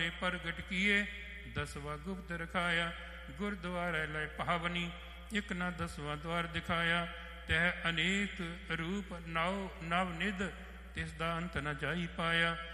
ਪ੍ਰਗਟ ਕੀਏ, 10ਵਾਂ ਗੁਪਤ ਰਖਾਇਆ। ਗੁਰਦੁਆਰੇ ਲੈ ਪਾਵਨੀ, ਇੱਕ ਨਾ 10ਵਾਂ ਦੁਆਰ ਦਿਖਾਇਆ। ਤਹਿ ਅਨੇਕ ਰੂਪ ਨਵ ਨਿਧ, ਤਿਸ ਦਾ ਅੰਤ ਨ ਜਾਈ ਪਾਇਆ।